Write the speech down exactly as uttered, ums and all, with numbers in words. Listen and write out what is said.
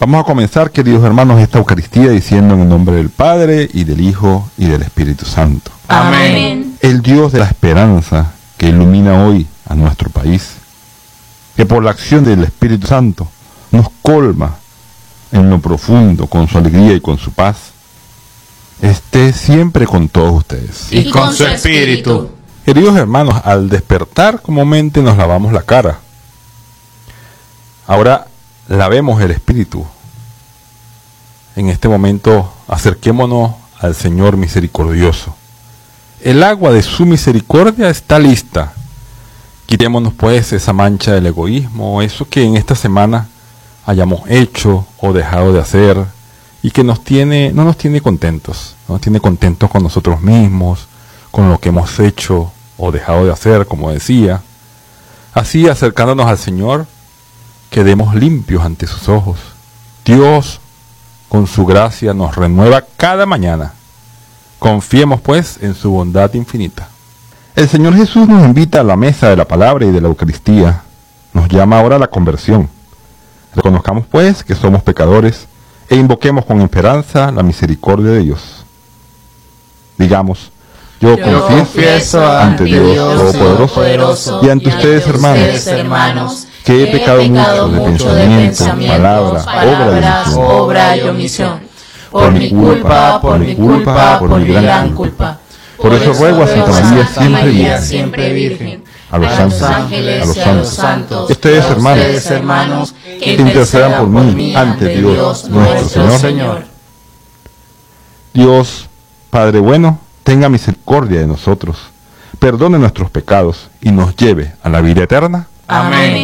Vamos a comenzar, queridos hermanos, esta Eucaristía diciendo en el nombre del Padre, y del Hijo, y del Espíritu Santo. Amén. El Dios de la esperanza que ilumina hoy a nuestro país, que por la acción del Espíritu Santo nos colma en lo profundo con su alegría y con su paz, esté siempre con todos ustedes. Y con su espíritu. Queridos hermanos, al despertar comúnmente nos lavamos la cara. Ahora lavemos el espíritu. En este momento acerquémonos al Señor misericordioso. El agua de su misericordia está lista. Quitémonos pues esa mancha del egoísmo, eso que en esta semana hayamos hecho o dejado de hacer y que nos tiene, no nos tiene contentos, no nos tiene contentos con nosotros mismos, con lo que hemos hecho o dejado de hacer, como decía. Así, acercándonos al Señor, quedemos limpios ante sus ojos. Dios, con su gracia, nos renueva cada mañana. Confiemos pues en su bondad infinita. El Señor Jesús nos invita a la mesa de la palabra y de la Eucaristía. Nos llama ahora a la conversión. Reconozcamos pues que somos pecadores e invoquemos con esperanza la misericordia de Dios. Digamos: yo, Yo confieso, confieso ante Dios Todopoderoso Todopoderoso y ante ustedes, hermanos, hermanos, que he pecado mucho de pensamiento, palabra, obra y omisión. obra y omisión. Por mi culpa, por mi culpa, por mi gran culpa. Por eso ruego a Santa María, siempre virgen, siempre virgen, a los ángeles, ángeles a los y a los santos, santos, ustedes, a hermanos, ustedes, hermanos, que intercedan por mí ante Dios nuestro Señor. Dios, Padre bueno, tenga misericordia de nosotros, perdone nuestros pecados y nos lleve a la vida eterna. Amén.